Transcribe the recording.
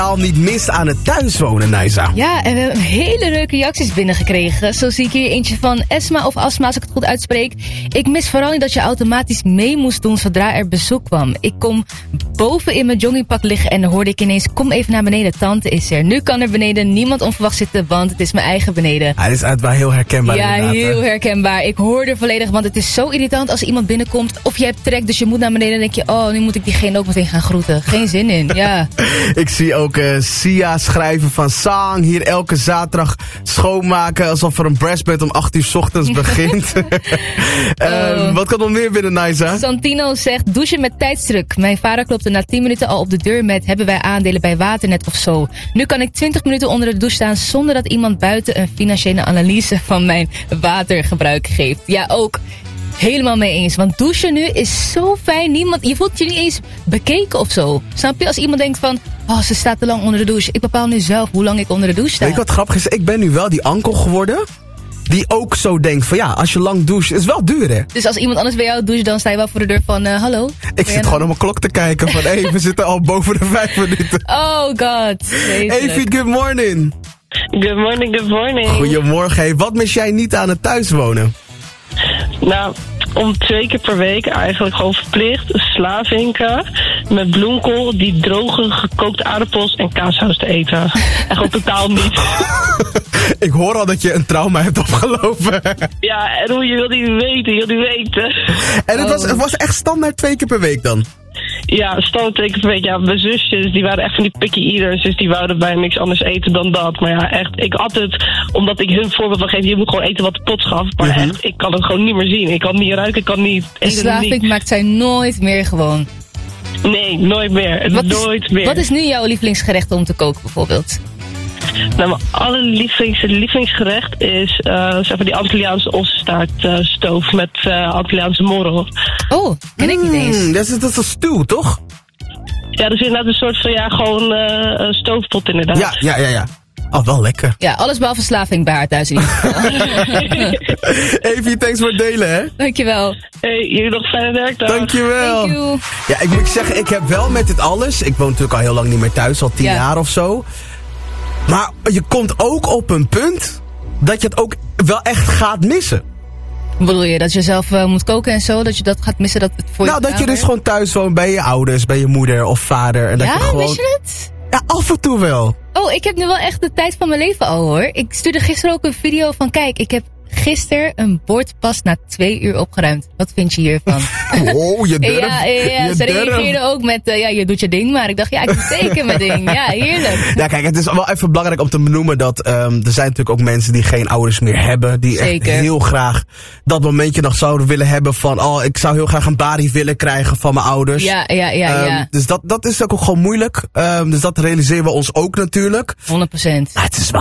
niet mist aan het thuiswonen, Naisa. Ja, en we hebben hele leuke reacties binnengekregen. Zo zie ik hier eentje van Esma of Asma, als ik het goed uitspreek. Ik mis vooral niet dat je automatisch mee moest doen zodra er bezoek kwam. Ik kom boven in mijn joggingpak liggen en dan hoorde ik ineens, kom even naar beneden, tante is er. Nu kan er beneden niemand onverwacht zitten, want het is mijn eigen beneden. Hij is wel heel herkenbaar. Ja, inderdaad, heel herkenbaar. Ik hoorde volledig, want het is zo irritant als iemand binnenkomt of je hebt trek, dus je moet naar beneden en denk je, oh, nu moet ik diegene ook meteen gaan groeten. Geen zin in, ja. Ik zie ook Sia schrijven van Sang, hier elke zaterdag schoonmaken alsof er een breastbed om 8 uur 's ochtends begint. Wat kan er meer binnen, Naisa? Santino zegt, douchen met tijdsdruk. Mijn vader klopte na 10 minuten al op de deur met, hebben wij aandelen bij Waternet of zo. Nu kan ik 20 minuten onder de douche staan zonder dat iemand buiten een financiële analyse van mijn watergebruik geeft. Ja, ook helemaal mee eens. Want douchen nu is zo fijn. Je voelt je niet eens bekeken of zo. Snap je? Als iemand denkt van, oh, ze staat te lang onder de douche. Ik bepaal nu zelf hoe lang ik onder de douche sta. Weet je wat grappig is? Ik ben nu wel die ankel geworden die ook zo denkt van, ja, als je lang doucht, is wel duur, hè? Dus als iemand anders bij jou doucht, dan sta je wel voor de deur van, hallo? Ik zit gewoon op mijn klok te kijken van, hé, we zitten al boven de 5 minuten. Oh god. Evie, good morning. Good morning, good morning. Goedemorgen. Hey, wat mis jij niet aan het thuiswonen? Nou, om 2 keer per week eigenlijk gewoon verplicht slavinken met bloemkool, die droge gekookte aardappels en kaassaus te eten. En gewoon totaal niet. Ik hoor al dat je een trauma hebt opgelopen. Ja, en hoe je wil niet weten. En het was echt standaard 2 keer per week dan? Ja, standaard 2 keer per week. Ja, mijn zusjes, die waren echt van die picky eaters, dus die wouden bijna niks anders eten dan dat. Maar ja, echt, ik had het, omdat ik hun voorbeeld wil geven, je moet gewoon eten wat de pot gaf. Maar echt, ik kan het gewoon niet meer zien. Ik kan niet ruiken, ik kan niet eten. De slaving maakt zij nooit meer gewoon. Nee, nooit meer. Nooit meer. Wat is nu jouw lievelingsgerecht om te koken bijvoorbeeld? Nou, mijn lievelingsgerecht is zeg maar die Antilliaanse ossenstaartstoof met Antilliaanse morrel. Oh, ken ik niet eens. Dat is een stew, toch? Ja, dus inderdaad een soort van, gewoon een stoofpot inderdaad. Ja. Oh, wel lekker. Ja, alles behalve slaving bij haar thuis in ieder geval. Evie, thanks voor het delen, hè? Dankjewel. Hey, jullie nog fijne werkdag. Dankjewel. Thank you. Ja, ik moet zeggen, ik heb wel met dit alles, ik woon natuurlijk al heel lang niet meer thuis, al 10 jaar of zo. Maar je komt ook op een punt dat je het ook wel echt gaat missen. Wat bedoel je? Dat je zelf moet koken en zo? Dat je dat gaat missen? Dat het voor dat je dus gewoon thuis woont bij je ouders, bij je moeder of vader. En dat je gewoon... mis je het? Ja, af en toe wel. Oh, ik heb nu wel echt de tijd van mijn leven al, hoor. Ik stuurde gisteren ook een video van, kijk, ik heb gisteren een bord pas na 2 uur opgeruimd. Wat vind je hiervan? Oh, je durft. Ja, ze reageerden ook met, je doet je ding, maar ik dacht, ja, ik doe zeker mijn ding. Ja, heerlijk. Ja, kijk, het is wel even belangrijk om te benoemen dat er zijn natuurlijk ook mensen die geen ouders meer hebben. Die echt heel graag dat momentje nog zouden willen hebben van, oh, ik zou heel graag een barie willen krijgen van mijn ouders. Ja. Dus dat is ook gewoon moeilijk. Dus dat realiseren we ons ook natuurlijk. 100%. Maar het is wel